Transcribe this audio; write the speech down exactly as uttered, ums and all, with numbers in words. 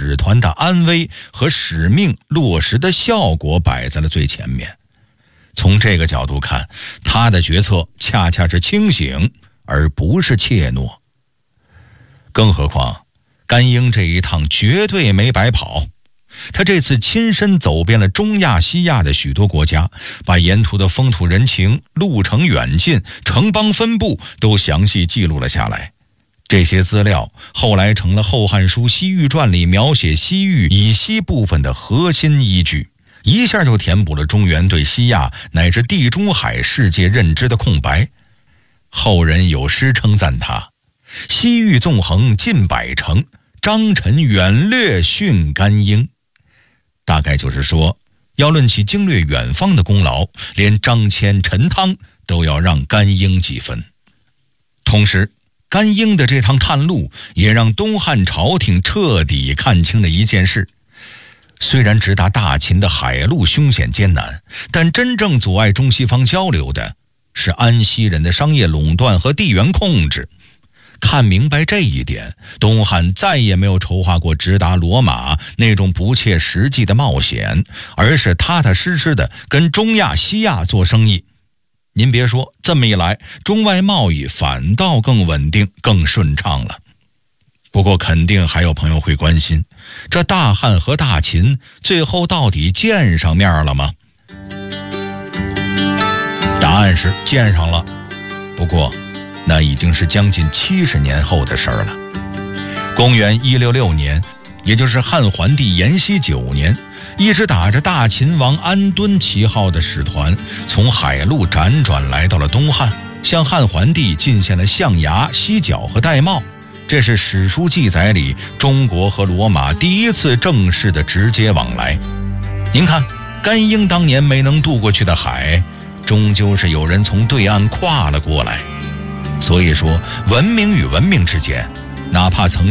使团的安危和使命落实的效果摆在了最前面。从这个角度看，他的决策恰恰是清醒，而不是怯懦。更何况，甘英这一趟绝对没白跑。他这次亲身走遍了中亚西亚的许多国家，把沿途的风土人情、路程远近、城邦分布都详细记录了下来。这些资料后来成了《后汉书·西域传》里描写西域以西部分的核心依据，一下就填补了中原对西亚乃至地中海世界认知的空白。后人有诗称赞他：西域纵横近百城，张陈远略逊甘英。大概就是说，要论起经略远方的功劳，连张骞、陈汤都要让甘英几分。同时，甘英的这趟探路也让东汉朝廷彻底看清了一件事：虽然直达大秦的海路凶险艰难，但真正阻碍中西方交流的是安息人的商业垄断和地缘控制。看明白这一点，东汉再也没有筹划过直达罗马那种不切实际的冒险，而是踏踏实实的跟中亚西亚做生意。您别说，这么一来，中外贸易反倒更稳定更顺畅了。不过肯定还有朋友会关心，这大汉和大秦最后到底见上面了吗？答案是见上了，不过那已经是将近七十年后的事儿了。公元一六六年，也就是汉桓帝延熙九年，一直打着大秦王安敦旗号的使团从海路辗转来到了东汉，向汉桓帝进献了象牙、犀角和玳瑁。这是史书记载里中国和罗马第一次正式的直接往来。您看，甘英当年没能渡过去的海，终究是有人从对岸跨了过来。所以说，文明与文明之间，哪怕曾